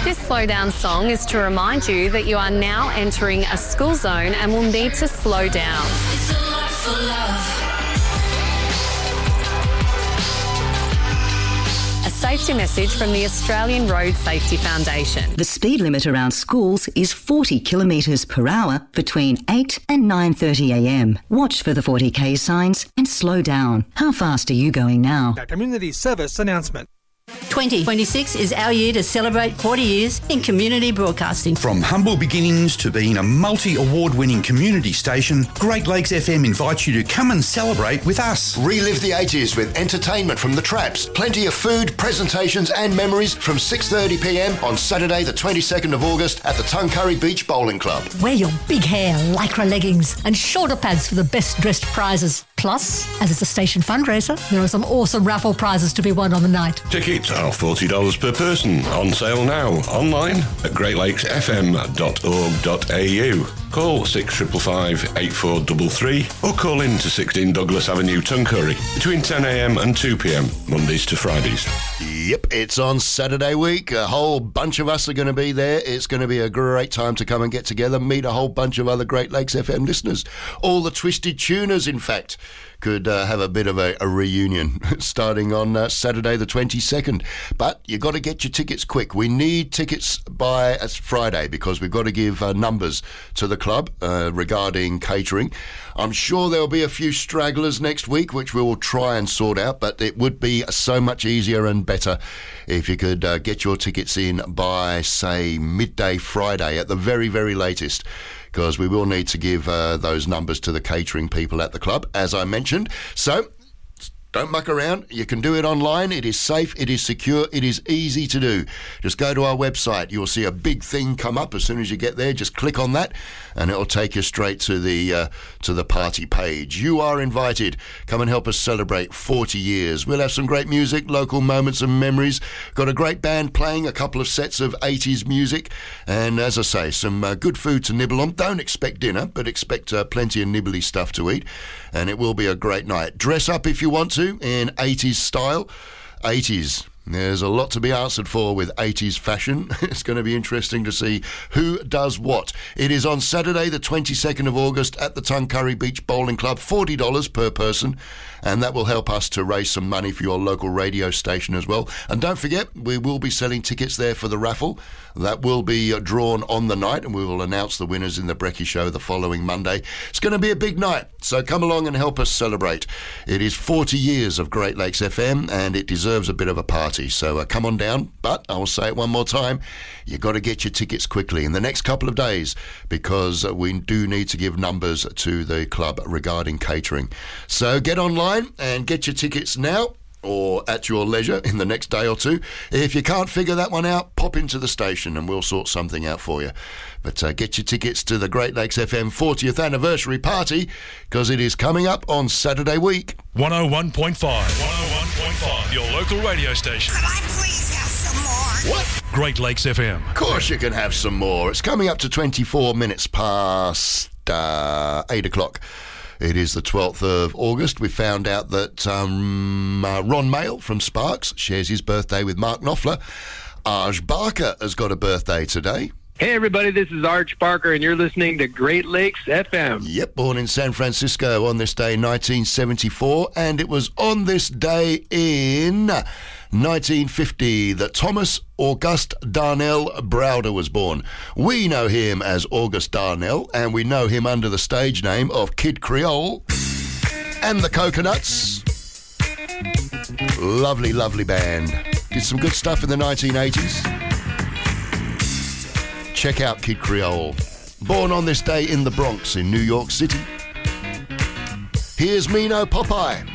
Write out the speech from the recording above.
This slowdown song is to remind you that you are now entering a school zone and will need to slow down. It's a lot for love. A safety message from the Australian Road Safety Foundation. The speed limit around schools is 40 kilometres per hour between 8 and 9:30am. Watch for the 40k signs and slow down. How fast are you going now? A community service announcement. 2026 is our year to celebrate 40 years in community broadcasting. From humble beginnings to being a multi-award-winning community station, Great Lakes FM invites you to come and celebrate with us. Relive the 80s with entertainment from the Traps. Plenty of food, presentations and memories from 6:30pm on Saturday the 22nd of August at the Tuncurry Beach Bowling Club. Wear your big hair, lycra leggings and shoulder pads for the best dressed prizes. Plus, as it's a station fundraiser, there are some awesome raffle prizes to be won on the night. Tickets are $40 per person. On sale now. Online at greatlakesfm.org.au. Call 6555 8433 or call in to 16 Douglas Avenue, Tuncurry between 10am and 2pm, Mondays to Fridays. Yep, it's on Saturday week. A whole bunch of us are going to be there. It's going to be a great time to come and get together, meet a whole bunch of other Great Lakes FM listeners. All the Twisted Tuners, in fact, could have a bit of a reunion starting on Saturday the 22nd. But you've got to get your tickets quick. We need tickets by Friday because we've got to give numbers to the club regarding catering. I'm sure there'll be a few stragglers next week, which we will try and sort out, but it would be so much easier and better if you could get your tickets in by, say, midday Friday at the very, very latest, because we will need to give those numbers to the catering people at the club, as I mentioned. So don't muck around. You can do it online. It is safe. It is secure. It is easy to do. Just go to our website. You'll see a big thing come up as soon as you get there. Just click on that and it'll take you straight to the party page. You are invited. Come and help us celebrate 40 years. We'll have some great music, local moments and memories. Got a great band playing, a couple of sets of 80s music, and as I say, some good food to nibble on. Don't expect dinner, but expect plenty of nibbly stuff to eat, and it will be a great night. Dress up if you want to in 80s style. 80s. There's a lot to be answered for with 80s fashion. It's going to be interesting to see who does what. It is on Saturday, the 22nd of August at the Tuncurry Beach Bowling Club, $40 per person, and that will help us to raise some money for your local radio station as well. And don't forget, we will be selling tickets there for the raffle. That will be drawn on the night, and we will announce the winners in the Brekkie Show the following Monday. It's going to be a big night, so come along and help us celebrate. It is 40 years of Great Lakes FM, and it deserves a bit of a party. So come on down, but I will say it one more time, you've got to get your tickets quickly in the next couple of days, because we do need to give numbers to the club regarding catering. So get online and get your tickets now, or at your leisure in the next day or two. If you can't figure that one out, pop into the station and we'll sort something out for you. But get your tickets to the Great Lakes FM 40th anniversary party, because it is coming up on Saturday week. 101.5. 101.5, your local radio station. Could I please have some more? What? Great Lakes FM. Of course you can have some more. It's coming up to 24 minutes past 8 o'clock. It is the 12th of August. We found out that Ron Mail from Sparks shares his birthday with Mark Knopfler. Arj Barker has got a birthday today. Hey everybody, this is Arch Barker and you're listening to Great Lakes FM. Yep, born in San Francisco on this day in 1974, and it was on this day in 1950 that Thomas August Darnell Browder was born. We know him as August Darnell, and we know him under the stage name of Kid Creole and the Coconuts. Lovely, lovely band. Did some good stuff in the 1980s. Check out Kid Creole. Born on this day in the Bronx in New York City. Here's Mino Popeye.